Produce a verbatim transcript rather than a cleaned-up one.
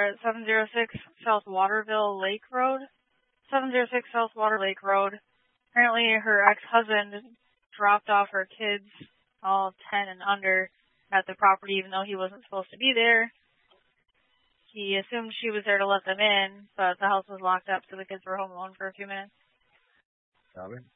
are at seven oh six South Waterville Lake Road. seven oh six South Water Lake Road. Apparently her ex-husband dropped off her kids, all ten and under, at the property even though he wasn't supposed to be there. He assumed she was there to let them in, but the house was locked up, so the kids were home alone for a few minutes. Copy.